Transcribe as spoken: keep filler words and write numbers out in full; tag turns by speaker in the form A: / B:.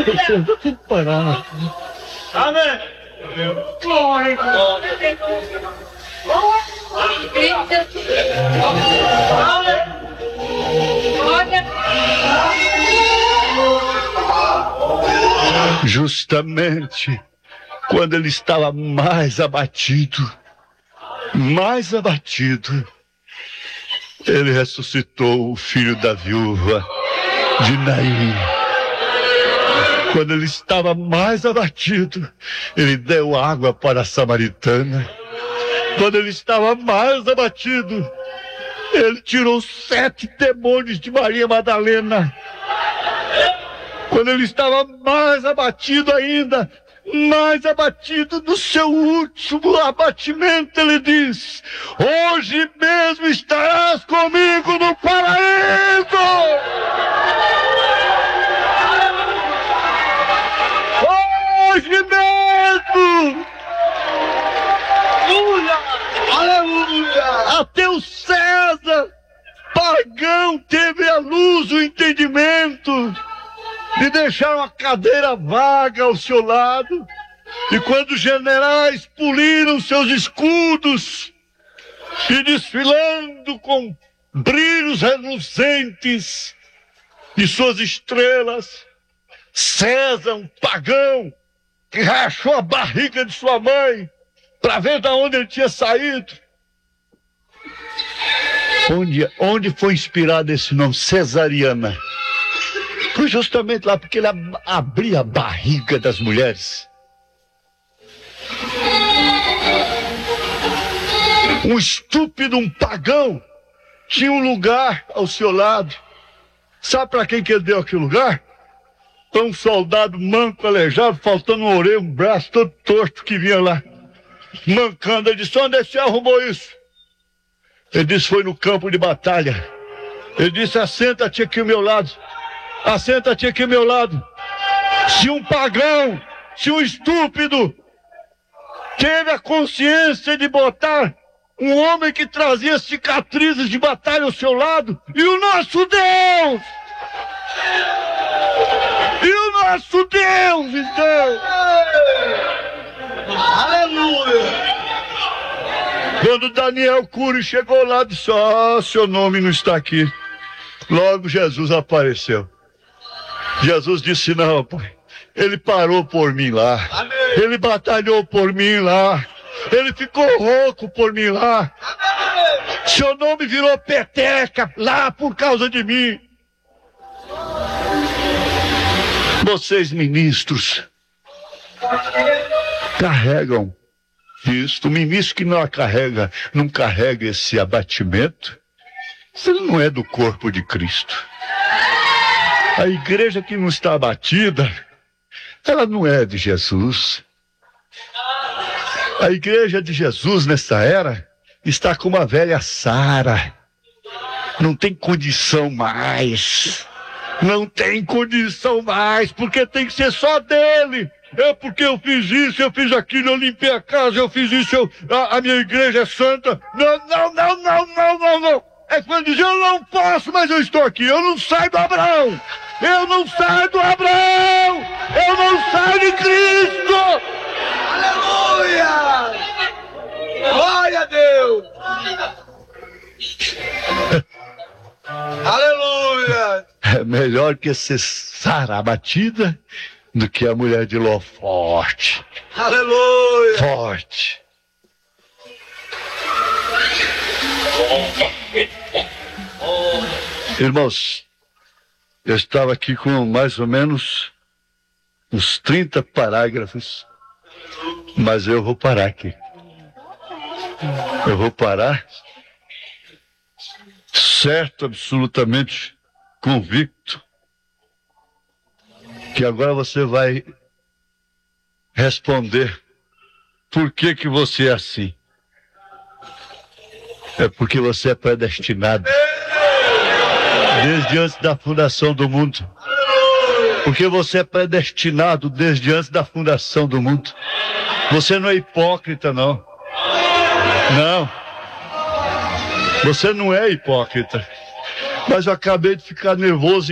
A: Precisa tudo parar.
B: Amém.
C: Glória.
A: Justamente quando ele estava mais abatido, mais abatido, ele ressuscitou o filho da viúva de Naim. Quando ele estava mais abatido, ele deu água para a samaritana. Quando ele estava mais abatido, ele tirou sete demônios de Maria Madalena. Quando ele estava mais abatido ainda, mais abatido do seu último abatimento, ele diz: hoje mesmo estarás comigo no paraíso. Hoje mesmo. Aleluia! Aleluia! Até o César pagão teve a luz, o entendimento de deixar uma cadeira vaga ao seu lado. E quando os generais poliram seus escudos e desfilando com brilhos reluzentes de suas estrelas, César, um pagão que rachou a barriga de sua mãe para ver de onde ele tinha saído. Onde, onde foi inspirado esse nome, Cesariana? Foi justamente lá, porque ele ab- abria a barriga das mulheres. Um estúpido, um pagão, tinha um lugar ao seu lado. Sabe para quem que ele deu aquele lugar? Para um soldado manco, aleijado, faltando uma orelha, um braço todo torto que vinha lá, mancando. Ele disse: onde você arrumou isso? Ele disse: foi no campo de batalha. Ele disse: assenta-te aqui ao meu lado. Assenta-te aqui ao meu lado. Se um pagão, se um estúpido teve a consciência de botar um homem que trazia cicatrizes de batalha ao seu lado, e o nosso Deus, e o nosso Deus, então, aleluia. Quando Daniel Cury chegou lá, disse: ó, oh, seu nome não está aqui. Logo Jesus apareceu. Jesus disse: não, pai, ele parou por mim lá. Amém. Ele batalhou por mim lá. Ele ficou rouco por mim lá. Amém. Seu nome virou peteca lá por causa de mim. Vocês, ministros, carregam isso. O ministro que não carrega, não carrega esse abatimento, isso não é do corpo de Cristo. A igreja que não está abatida, ela não é de Jesus. A igreja de Jesus nessa era está como a velha Sara. Não tem condição mais. Não tem condição mais, porque tem que ser só dele. É porque eu fiz isso, eu fiz aquilo, eu limpei a casa, eu fiz isso, eu, a, a minha igreja é santa. Não, não, não, não, não, não, não. É quando diz: eu não posso, mas eu estou aqui. Eu não saio do Abraão. Eu não saio do Abraão. Eu não saio de Cristo. Aleluia! Glória a Deus! Aleluia! É melhor que ser Sara abatida do que a mulher de Ló forte. Aleluia! Forte. Irmãos, eu estava aqui com mais ou menos uns trinta parágrafos, mas eu vou parar aqui. Eu vou parar, certo, absolutamente convicto, que agora você vai responder por que que você é assim. É porque você é predestinado desde antes da fundação do mundo. Porque você é predestinado desde antes da fundação do mundo. Você não é hipócrita, não. Não. Você não é hipócrita. Mas eu acabei de ficar nervoso